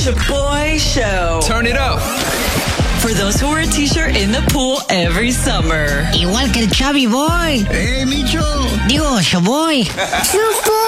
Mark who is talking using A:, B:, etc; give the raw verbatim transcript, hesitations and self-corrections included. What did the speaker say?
A: Chaboy Show.
B: Turn it up.
A: For those who wear a t-shirt in the pool every summer.
C: Igual que el Chubby Boy.
D: ¡Eh, Micho!
C: Digo, Chaboy.
D: ¡Chaboy!